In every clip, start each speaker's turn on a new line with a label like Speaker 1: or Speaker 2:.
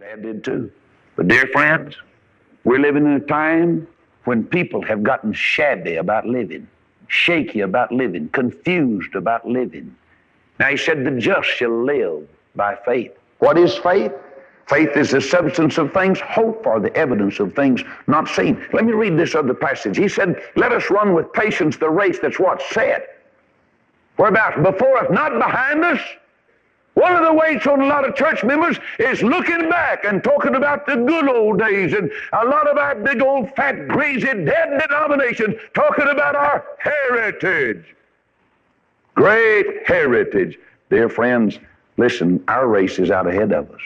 Speaker 1: Dad did too. But dear friends, we're living in a time when people have gotten shabby about living, shaky about living, confused about living. Now he said, the just shall live by faith. What is faith? Faith is the substance of things hoped for, the evidence of things not seen. Let me read this other passage. He said, let us run with patience the race that's what? Set. Whereabouts? Before us, not behind us. One of the weights on a lot of church members is looking back and talking about the good old days, and a lot of our big old fat greasy dead denominations talking about our heritage. Great heritage. Dear friends, listen, our race is out ahead of us.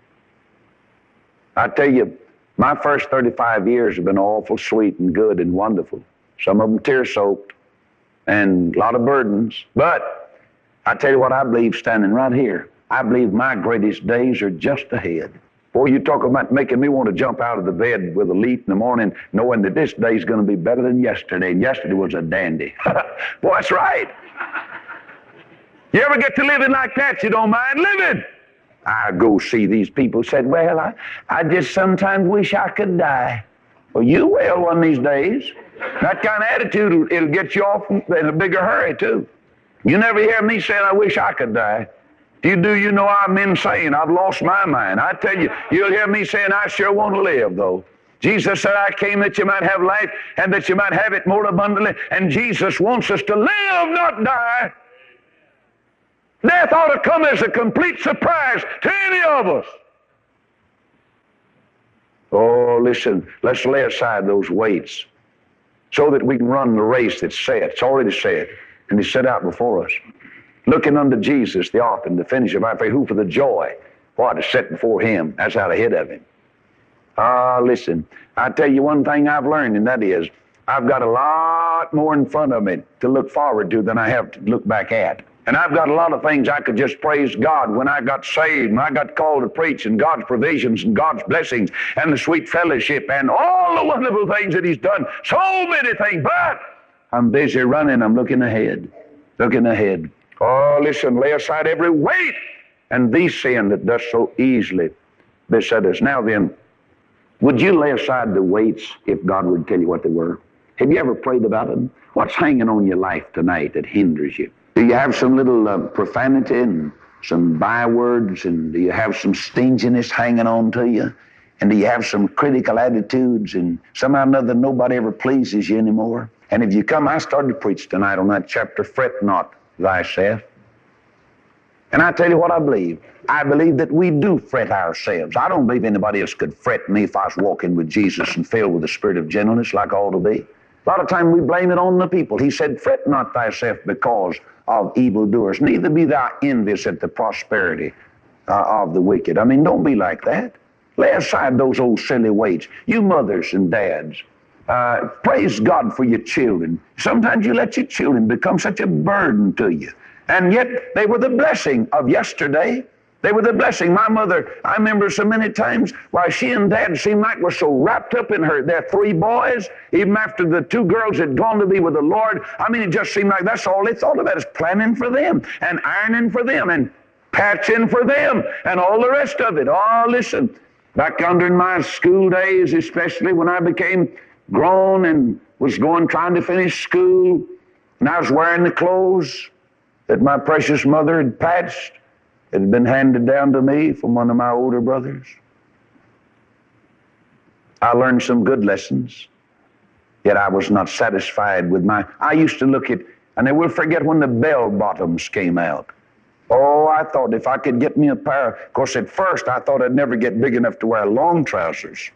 Speaker 1: I tell you, my first 35 years have been awful sweet and good and wonderful. Some of them tear-soaked and a lot of burdens. But I tell you what I believe standing right here. I believe my greatest days are just ahead. Boy, you talk about making me want to jump out of the bed with a leap in the morning knowing that this day's going to be better than yesterday, and yesterday was a dandy. Boy, that's right. You ever get to living like that, you don't mind living? I go see these people said, well, I just sometimes wish I could die. Well, you will one of these days. That kind of attitude, it'll get you off in a bigger hurry, too. You never hear me saying, I wish I could die. Do you know I'm insane? I've lost my mind. I tell you, you'll hear me saying, I sure want to live, though. Jesus said, I came that you might have life and that you might have it more abundantly. And Jesus wants us to live, not die. Death ought to come as a complete surprise to any of us. Oh, listen, let's lay aside those weights so that we can run the race that's set. It's already set, and it's set out before us. Looking unto Jesus, the author and the finisher of our faith, who for the joy, what is set before him, that's out ahead of him. Listen, I tell you one thing I've learned, and that is, I've got a lot more in front of me to look forward to than I have to look back at. And I've got a lot of things I could just praise God when I got saved and I got called to preach, and God's provisions and God's blessings and the sweet fellowship and all the wonderful things that he's done. So many things, but I'm busy running. I'm looking ahead, looking ahead. Oh, listen, lay aside every weight and the sin that does so easily beset us. Now then, would you lay aside the weights if God would tell you what they were? Have you ever prayed about them? What's hanging on your life tonight that hinders you? Do you have some little profanity and some bywords, and do you have some stinginess hanging on to you? And do you have some critical attitudes, and somehow or another nobody ever pleases you anymore? And if you come, I started to preach tonight on that chapter, Fret Not Thyself. And I tell you what I believe. I believe that we do fret ourselves. I don't believe anybody else could fret me if I was walking with Jesus and filled with the spirit of gentleness like I ought to be. A lot of time we blame it on the people. He said, fret not thyself because of evildoers, neither be thou envious at the prosperity of the wicked. I mean, don't be like that. Lay aside those old silly weights. You mothers and dads, praise God for your children. Sometimes you let your children become such a burden to you. And yet they were the blessing of yesterday. They were the blessing. My mother, I remember so many times why she and Dad seemed like were so wrapped up in their three boys, even after the two girls had gone to be with the Lord. I mean, it just seemed like that's all they thought about, is planning for them and ironing for them and patching for them and all the rest of it. Oh, listen, back under my school days, especially when I became grown and was trying to finish school, and I was wearing the clothes that my precious mother had patched. It had been handed down to me from one of my older brothers. I learned some good lessons, yet I was not satisfied with I used to look at, and I will forget when the bell bottoms came out. Oh, I thought if I could get me a pair, of course at first I thought I'd never get big enough to wear long trousers.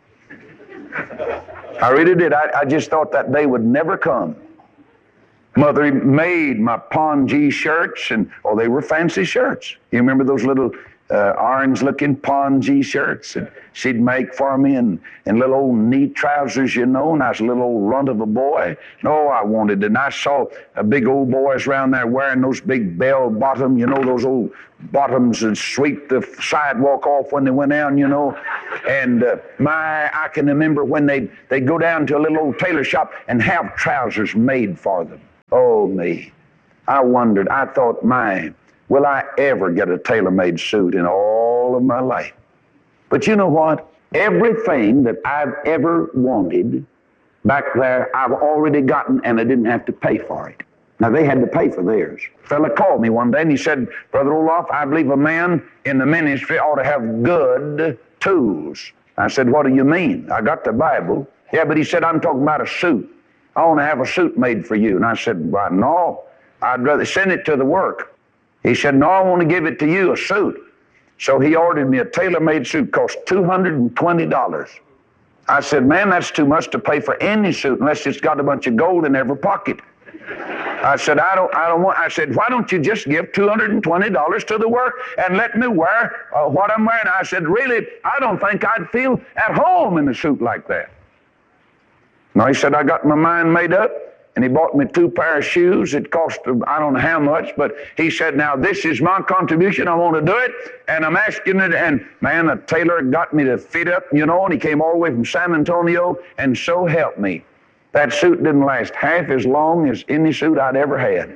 Speaker 1: I really did. I just thought that day would never come. Mother made my pongee shirts, and they were fancy shirts. You remember those little orange-looking pongee shirts that she'd make for me, and little old knee trousers, and I was a little old runt of a boy. No, I wanted it. And I saw big old boys around there wearing those big bell bottom, those old bottoms that sweep the sidewalk off when they went down, And I can remember when they'd go down to a little old tailor shop and have trousers made for them. Oh, me. I wondered, I thought, will I ever get a tailor-made suit in all of my life? But you know what? Everything that I've ever wanted back there, I've already gotten, and I didn't have to pay for it. Now, they had to pay for theirs. A fella called me one day and he said, Brother Olaf, I believe a man in the ministry ought to have good tools. I said, what do you mean? I got the Bible. Yeah, but he said, I'm talking about a suit. I want to have a suit made for you. And I said, well, no, I'd rather send it to the work. He said, no, I want to give it to you, a suit. So he ordered me a tailor-made suit, cost $220. I said, man, that's too much to pay for any suit unless it's got a bunch of gold in every pocket. I said, I don't want, I said, why don't you just give $220 to the work and let me wear what I'm wearing? I said, really, I don't think I'd feel at home in a suit like that. No, he said, I got my mind made up, and he bought me 2 pairs of shoes. It cost, I don't know how much, but he said, now this is my contribution. I want to do it, and I'm asking it. And man, a tailor got me to fit up, you know, and he came all the way from San Antonio, and so helped me. That suit didn't last half as long as any suit I'd ever had.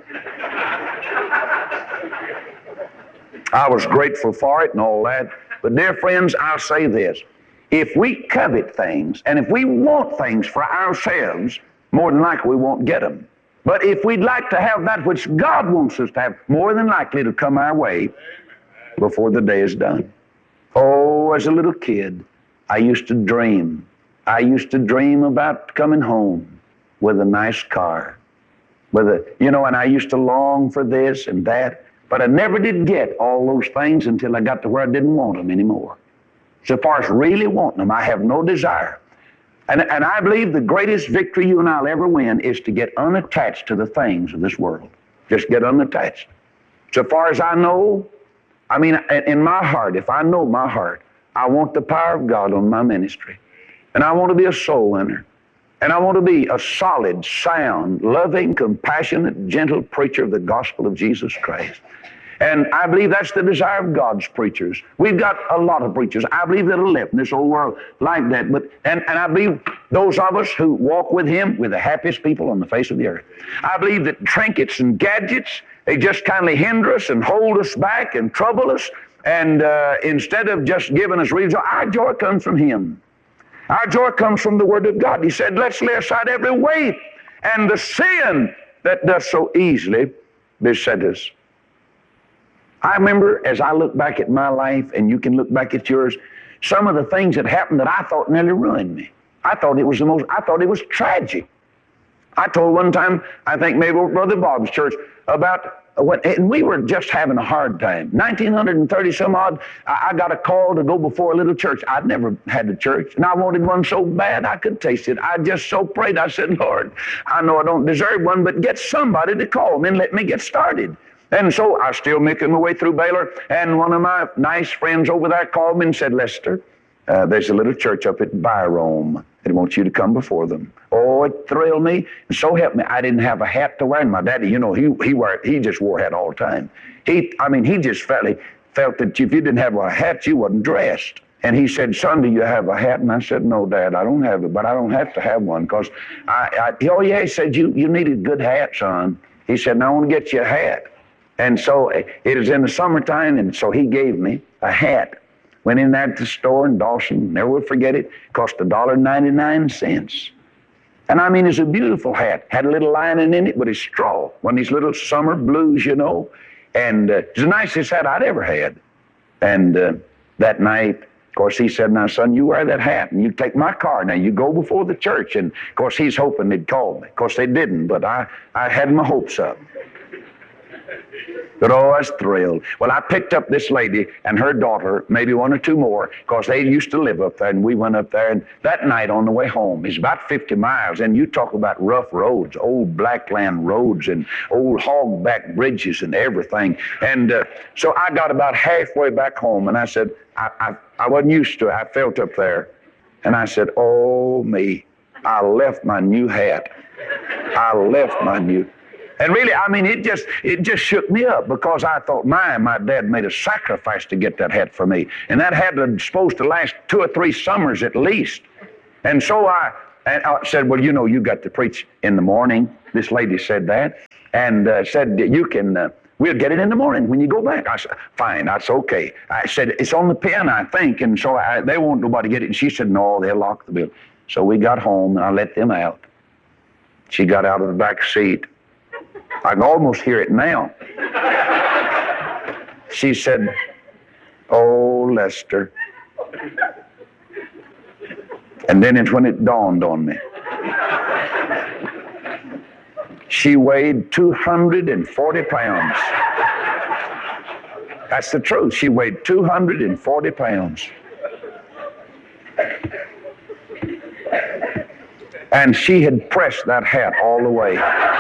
Speaker 1: I was grateful for it and all that. But dear friends, I'll say this. If we covet things, and if we want things for ourselves, more than likely we won't get them. But if we'd like to have that which God wants us to have, more than likely it'll come our way before the day is done. Oh, as a little kid, I used to dream. I used to dream about coming home with a nice car, and I used to long for this and that, but I never did get all those things until I got to where I didn't want them anymore. So far as really wanting them, I have no desire. And I believe the greatest victory you and I'll ever win is to get unattached to the things of this world. Just get unattached. So far as I know, in my heart, if I know my heart, I want the power of God on my ministry. And I want to be a soul winner. And I want to be a solid, sound, loving, compassionate, gentle preacher of the gospel of Jesus Christ. And I believe that's the desire of God's preachers. We've got a lot of preachers. I believe that are left in this old world like that. And I believe those of us who walk with Him, we're the happiest people on the face of the earth. I believe that trinkets and gadgets, they just kindly hinder us and hold us back and trouble us. And instead of just giving us real joy, our joy comes from Him. Our joy comes from the Word of God. He said, let's lay aside every weight and the sin that does so easily beset us. I remember as I look back at my life, and you can look back at yours, some of the things that happened that I thought nearly ruined me. I thought it was tragic. I told one time, I think maybe Brother Bob's church, and we were just having a hard time. 1930 some odd, I got a call to go before a little church. I'd never had a church, and I wanted one so bad I could taste it. I just so prayed. I said, Lord, I know I don't deserve one, but get somebody to call me and let me get started. And so I was still making my way through Baylor, and one of my nice friends over there called me and said, Lester, there's a little church up at Byrome. They want you to come before them. Oh, it thrilled me. And so helped me. I didn't have a hat to wear. And my daddy, he just wore a hat all the time. He just felt that if you didn't have a hat, you wasn't dressed. And he said, son, do you have a hat? And I said, no, Dad, I don't have it, but I don't have to have one because he said, you need a good hat, son. He said, now I want to get you a hat. And so it was in the summertime, and so he gave me a hat. Went in there at the store in Dawson, never will forget it, cost $1.99. And it's a beautiful hat. Had a little lining in it, but it's straw. One of these little summer blues, And it's the nicest hat I'd ever had. And that night, of course, he said, now, son, you wear that hat, and you take my car. Now, you go before the church. And, of course, he's hoping they'd call me. Of course, they didn't, but I had my hopes up. But I was thrilled. Well, I picked up this lady and her daughter, maybe one or two more, because they used to live up there, and we went up there. And that night on the way home, it's about 50 miles, and you talk about rough roads, old blackland roads and old hogback bridges and everything. And so I got about halfway back home, and I said, I wasn't used to it. I felt up there, and I said, oh, me, I left my new hat. And really, it just shook me up because I thought, my dad made a sacrifice to get that hat for me. And that hat was supposed to last 2 or 3 summers at least. And so I said, well, you got to preach in the morning. This lady said that. And said, you can We'll get it in the morning when you go back. I said, fine, that's okay. I said, it's on the pen, I think, and so they won't nobody get it. And she said, no, they'll lock the building. So we got home, and I let them out. She got out of the back seat. I can almost hear it now. She said, oh, Lester. And then it's when it dawned on me. She weighed 240 pounds. That's the truth. She weighed 240 pounds. And she had pressed that hat all the way.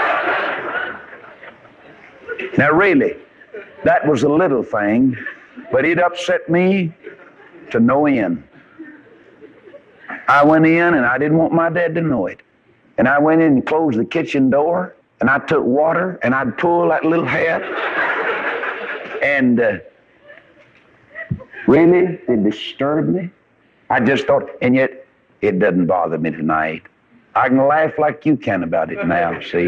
Speaker 1: Now really, that was a little thing, but it upset me to no end. I went in and I didn't want my dad to know it. And I went in and closed the kitchen door, and I took water and I'd pull that little hat. And really, it disturbed me. I just thought, and yet it doesn't bother me tonight. I can laugh like you can about it now, see?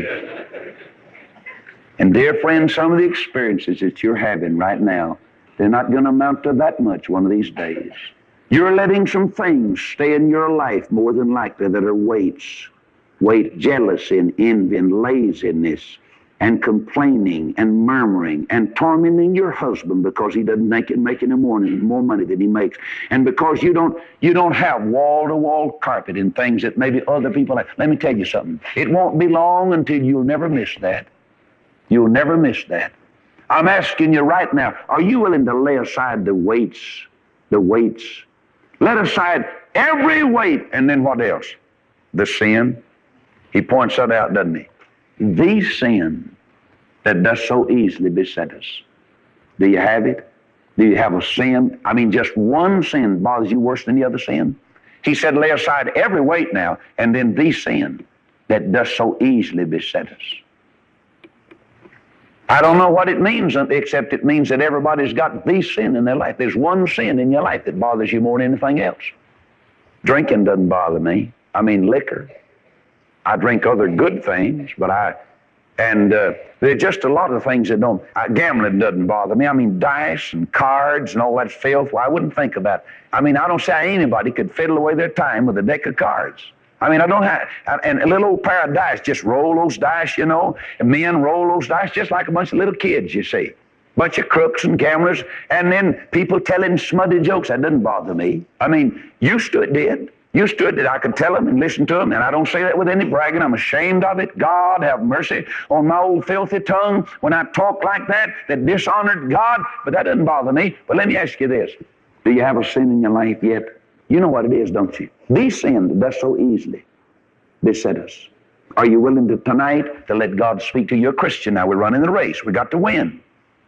Speaker 1: And dear friends, some of the experiences that you're having right now, they're not going to amount to that much one of these days. You're letting some things stay in your life more than likely that are weights. Weight, jealousy and envy and laziness and complaining and murmuring and tormenting your husband because he doesn't make any more money than he makes. And because you don't have wall-to-wall carpet and things that maybe other people have. Let me tell you something. It won't be long until you'll never miss that. You'll never miss that. I'm asking you right now, are you willing to lay aside the weights? The weights. Let aside every weight, and then what else? The sin. He points that out, doesn't he? The sin that does so easily beset us. Do you have it? Do you have a sin? I mean, just one sin bothers you worse than the other sin? He said, lay aside every weight now, and then the sin that does so easily beset us. I don't know what it means, except it means that everybody's got the sin in their life. There's one sin in your life that bothers you more than anything else. Drinking doesn't bother me. I mean, liquor. I drink other good things, but there's just a lot of things that don't. Gambling doesn't bother me. I mean, dice and cards and all that filth, well, I wouldn't think about it. I mean, I don't see how anybody could fiddle away their time with a deck of cards. I mean, I don't have, and a little old pair of dice, just roll those dice, you know, and men roll those dice just like a bunch of little kids, you see. Bunch of crooks and gamblers, and then people telling smutty jokes. That doesn't bother me. I mean, used to it did. Used to it that I could tell them and listen to them, and I don't say that with any bragging. I'm ashamed of it. God have mercy on my old filthy tongue when I talk like that dishonored God, but that doesn't bother me. But let me ask you this. Do you have a sin in your life yet? You know what it is, don't you? The sin that does so easily beset us. Are you willing to tonight to let God speak to you? You're a Christian now. We're running the race. We got to win.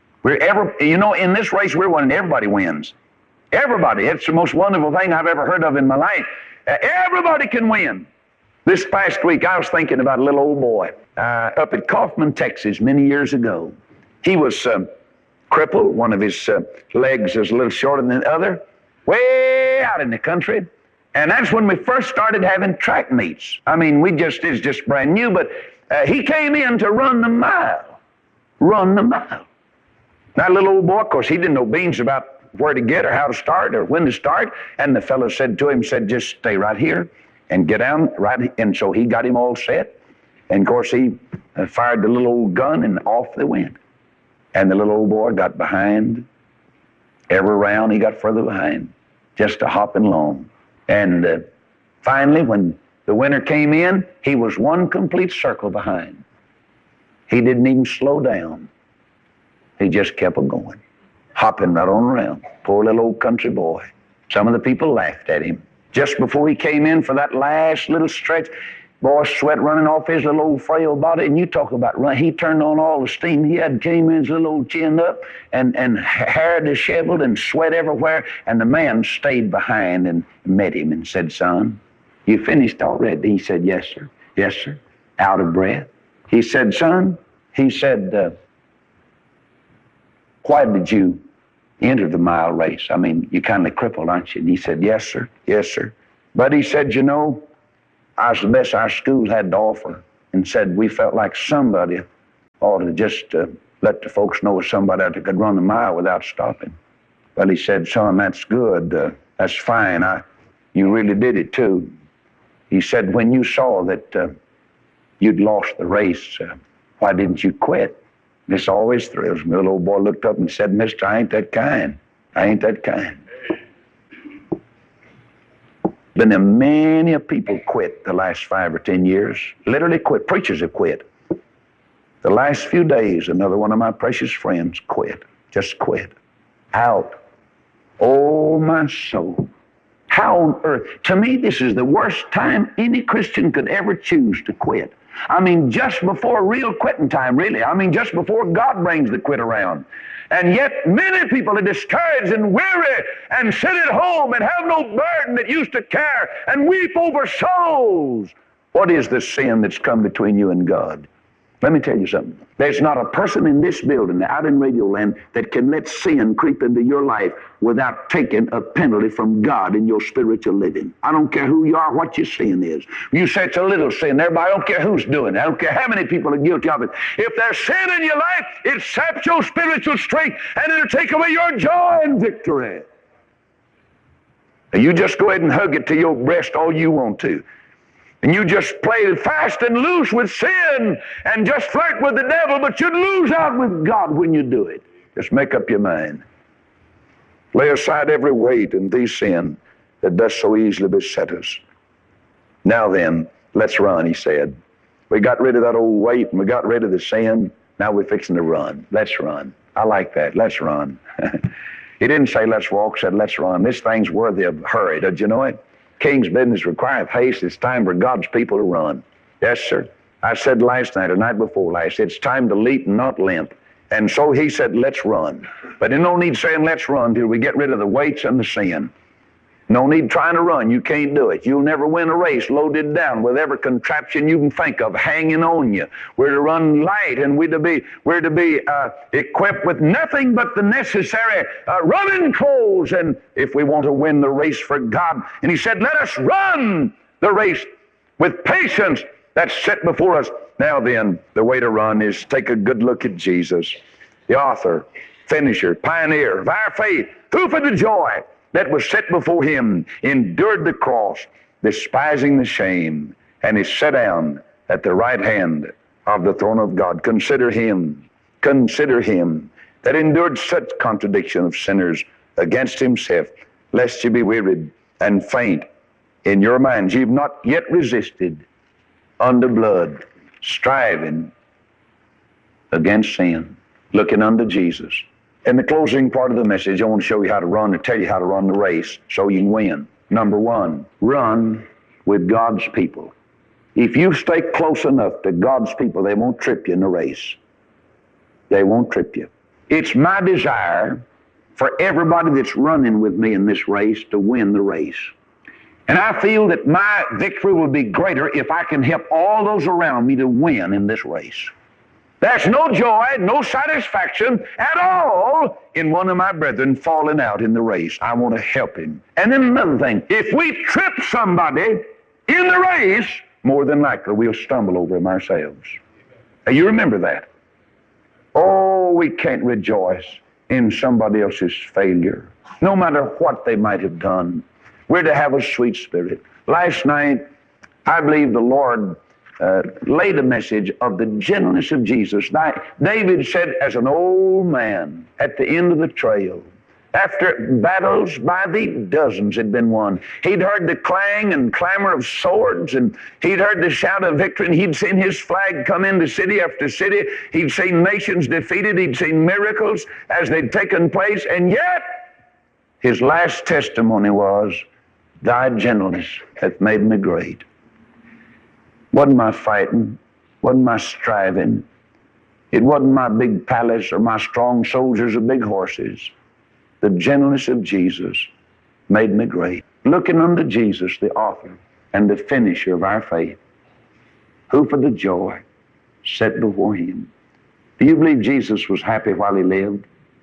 Speaker 1: In this race we're winning, everybody wins. Everybody. It's the most wonderful thing I've ever heard of in my life. Everybody can win. This past week, I was thinking about a little old boy up at Kaufman, Texas, many years ago. He was crippled. One of his legs is a little shorter than the other. Way out in the country. And that's when we first started having track meets. I mean, it's just brand new, but he came in to run the mile. Run the mile. That little old boy, of course, he didn't know beans about where to get or how to start or when to start. And the fellow said to him, just stay right here and get down right. And so he got him all set. And of course, he fired the little old gun and off they went. And the little old boy got behind. Every round he got further behind, just a hopping along. And finally, when the winner came in, he was one complete circle behind. He didn't even slow down. He just kept on going, hopping right on around. Poor little old country boy. Some of the people laughed at him. Just before he came in for that last little stretch, boy, sweat running off his little old frail body, and you talk about run. He turned on all the steam he had, came in his little old chin up, and hair disheveled and sweat everywhere, and the man stayed behind and met him and said, son, you finished already? He said, yes, sir. Yes, sir. Out of breath. He said, son, why did you enter the mile race? I mean, you're kind of crippled, aren't you? And he said, yes, sir. Yes, sir. But he said, I was the best our school had to offer, and said we felt like somebody ought to just let the folks know somebody out there could run a mile without stopping. Well, he said, son, that's good. That's fine. You really did it too. He said, when you saw that you'd lost the race, why didn't you quit? This always thrills me. The little boy looked up and said, mister, I ain't that kind. I ain't that kind. Been there many people quit the last 5 or 10 years. Literally quit. Preachers have quit. The last few days, another one of my precious friends quit. Just quit. Out. Oh, my soul. How on earth? To me, this is the worst time any Christian could ever choose to quit. I mean, just before real quitting time, really. I mean, just before God brings the quit around. And yet many people are discouraged and weary and sit at home and have no burden that used to care and weep over souls. What is the sin that's come between you and God? Let me tell you something. There's not a person in this building, out in Radio Land, that can let sin creep into your life without taking a penalty from God in your spiritual living. I don't care who you are, what your sin is. You say it's a little sin. Everybody, I don't care who's doing it. I don't care how many people are guilty of it. If there's sin in your life, it saps your spiritual strength and it'll take away your joy and victory. And you just go ahead and hug it to your breast all you want to. And you just play fast and loose with sin and just flirt with the devil, but you'd lose out with God when you do it. Just make up your mind. Lay aside every weight and the sin that does so easily beset us. Now then, let's run, he said. We got rid of that old weight and we got rid of the sin. Now we're fixing to run. Let's run. I like that. Let's run. He didn't say let's walk, he said let's run. This thing's worthy of hurry. Did you know it? King's business requireth haste. It's time for God's people to run. Yes, sir. I said last night or night before last, it's time to leap and not limp. And so he said, let's run. But there's no need saying let's run till we get rid of the weights and the sin. No need trying to run. You can't do it. You'll never win a race loaded down with every contraption you can think of hanging on you. We're to run light, and we're to be equipped with nothing but the necessary running clothes. And if we want to win the race for God, and he said, let us run the race with patience that's set before us. Now then, the way to run is take a good look at Jesus, the author, finisher, pioneer of our faith, who for the joy that was set before him endured the cross, despising the shame, and is set down at the right hand of the throne of God. Consider him that endured such contradiction of sinners against himself, lest you be wearied and faint in your minds. You've not yet resisted under blood, striving against sin, looking unto Jesus. In the closing part of the message, I want to show you how to run, or tell you how to run the race so you can win. Number one, run with God's people. If you stay close enough to God's people, they won't trip you in the race. They won't trip you. It's my desire for everybody that's running with me in this race to win the race. And I feel that my victory will be greater if I can help all those around me to win in this race. There's no joy, no satisfaction at all in one of my brethren falling out in the race. I want to help him. And then another thing, if we trip somebody in the race, more than likely we'll stumble over him ourselves. Now, you remember that. Oh, we can't rejoice in somebody else's failure, no matter what they might have done. We're to have a sweet spirit. Last night, I believe the Lord laid a message of the gentleness of Jesus. David said, as an old man at the end of the trail, after battles by the dozens had been won, he'd heard the clang and clamor of swords, and he'd heard the shout of victory, and he'd seen his flag come into city after city. He'd seen nations defeated. He'd seen miracles as they'd taken place, and yet his last testimony was, thy gentleness hath made me great. Wasn't my fighting, wasn't my striving. It wasn't my big palace or my strong soldiers or big horses. The gentleness of Jesus made me great. Looking unto Jesus, the author and the finisher of our faith, who for the joy set before him. Do you believe Jesus was happy while he lived?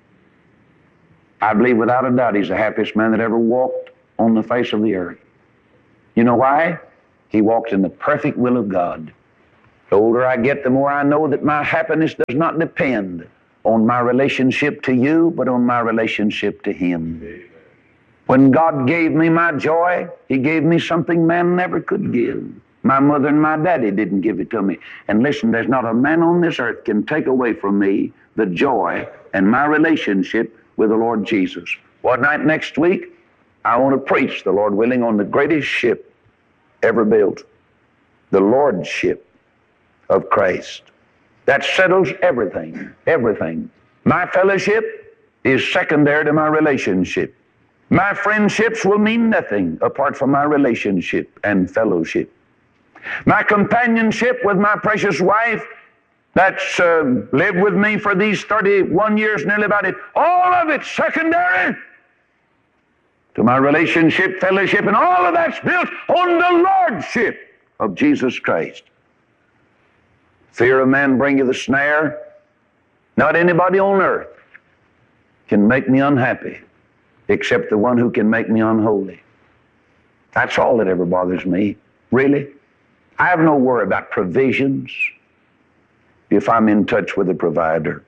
Speaker 1: I believe without a doubt he's the happiest man that ever walked on the face of the earth. You know why? He walked in the perfect will of God. The older I get, the more I know that my happiness does not depend on my relationship to you, but on my relationship to Him. When God gave me my joy, He gave me something man never could give. My mother and my daddy didn't give it to me. And listen, there's not a man on this earth can take away from me the joy and my relationship with the Lord Jesus. One night next week, I want to preach, the Lord willing, on the greatest ship ever built, the Lordship of Christ. That settles everything, everything. My fellowship is secondary to my relationship. My friendships will mean nothing apart from my relationship and fellowship. My companionship with my precious wife that's lived with me for these 31 years, nearly about it, all of it's secondary to my relationship, fellowship, and all of that's built on the Lordship of Jesus Christ. Fear of man bring you the snare. Not anybody on earth can make me unhappy except the one who can make me unholy. That's all that ever bothers me, really. I have no worry about provisions if I'm in touch with the provider.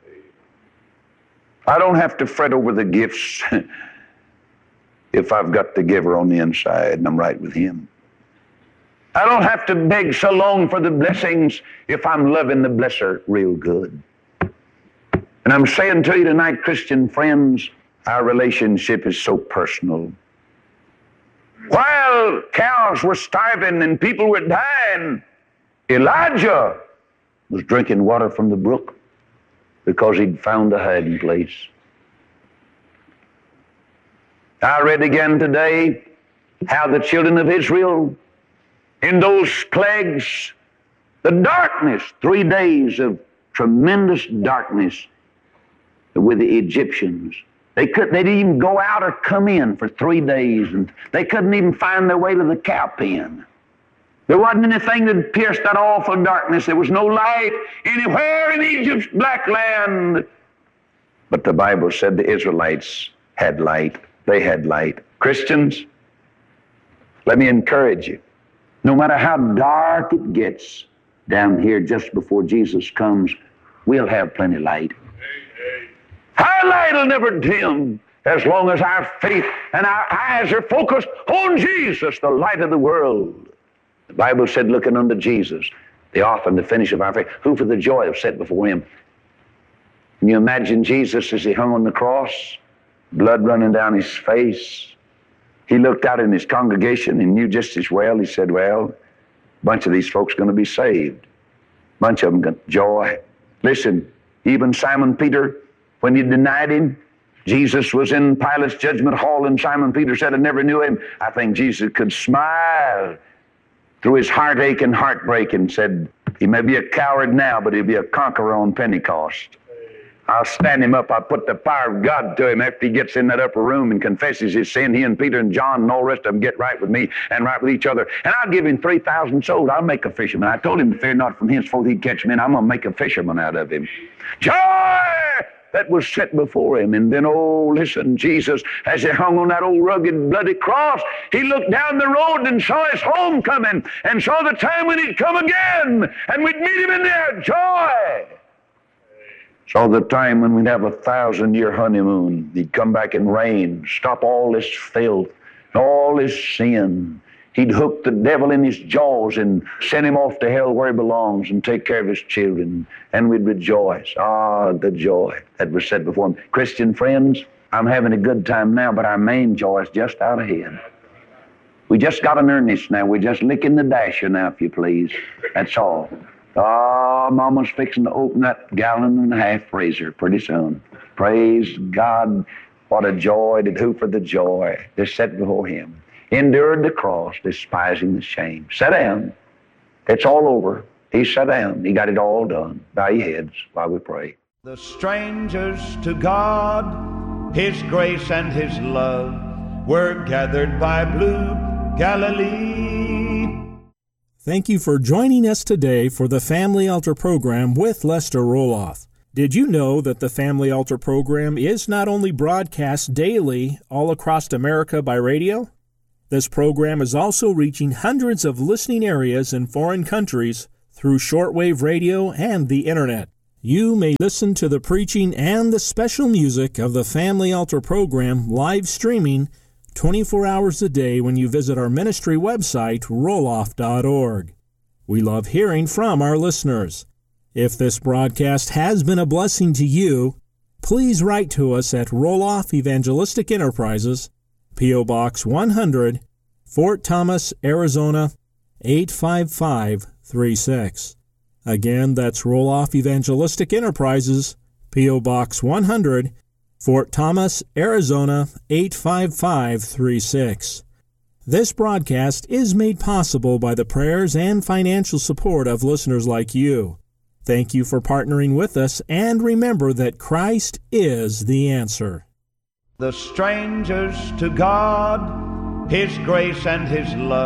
Speaker 1: I don't have to fret over the gifts if I've got the giver on the inside and I'm right with Him. I don't have to beg so long for the blessings if I'm loving the blesser real good. And I'm saying to you tonight, Christian friends, our relationship is so personal. While cows were starving and people were dying, Elijah was drinking water from the brook because he'd found a hiding place. I read again today how the children of Israel, in those plagues, the darkness, 3 days of tremendous darkness with the Egyptians. They didn't even go out or come in for 3 days, and they couldn't even find their way to the cow pen. There wasn't anything that pierced that awful darkness. There was no light anywhere in Egypt's black land. But the Bible said the Israelites had light. They had light. Christians, let me encourage you. No matter how dark it gets down here just before Jesus comes, we'll have plenty of light. Our light will never dim as long as our faith and our eyes are focused on Jesus, the light of the world. The Bible said, looking unto Jesus, the author and the finisher of our faith, who for the joy of set before Him. Can you imagine Jesus as He hung on the cross, blood running down His face? He looked out in His congregation and knew just as well. He said, well, a bunch of these folks are going to be saved. A bunch of them got joy. Listen, even Simon Peter, when he denied Him, Jesus was in Pilate's judgment hall and Simon Peter said, I never knew Him. I think Jesus could smile through his heartache and heartbreak and said, he may be a coward now, but he'll be a conqueror on Pentecost. I'll stand him up. I'll put the fire of God to him after he gets in that upper room and confesses his sin. He and Peter and John and all the rest of them get right with me and right with each other. And I'll give him 3,000 souls. I'll make a fisherman. I told him to fear not, from henceforth he'd catch men. I'm going to make a fisherman out of him. Joy that was set before him. And then, oh, listen, Jesus, as he hung on that old rugged, bloody cross, he looked down the road and saw his homecoming and saw the time when he'd come again and we'd meet him in there. Joy! Saw the time when we'd have a 1,000-year honeymoon. He'd come back and reign, stop all this filth, all this sin. He'd hook the devil in his jaws and send him off to hell where he belongs and take care of his children. And we'd rejoice. Ah, the joy that was set before him. Christian friends, I'm having a good time now, but our main joy is just out ahead. We just got an earnest now. We're just licking the dasher now, if you please. That's all. Oh, Mama's fixing to open that 1.5-gallon freezer pretty soon. Praise God. What a joy. Did who for the joy that's set before Him. Endured the cross, despising the shame. Sit down. It's all over. He sat down. He got it all done. Bow your heads while we pray.
Speaker 2: The strangers to God, His grace and His love, were gathered by blue Galilee.
Speaker 3: Thank you for joining us today for the Family Altar program with Lester Roloff. Did you know that the Family Altar program is not only broadcast daily all across America by radio? This program is also reaching hundreds of listening areas in foreign countries through shortwave radio and the Internet. You may listen to the preaching and the special music of the Family Altar program live streaming 24 hours a day when you visit our ministry website, roloff.org. We love hearing from our listeners. If this broadcast has been a blessing to you, please write to us at Roloff Evangelistic Enterprises, P.O. Box 100, Fort Thomas, Arizona, 85536. Again, that's Roloff Evangelistic Enterprises, P.O. Box 100, Fort Thomas, Arizona, 85536. This broadcast is made possible by the prayers and financial support of listeners like you. Thank you for partnering with us, and remember that Christ is the answer.
Speaker 2: The strangers to God, His grace and His love.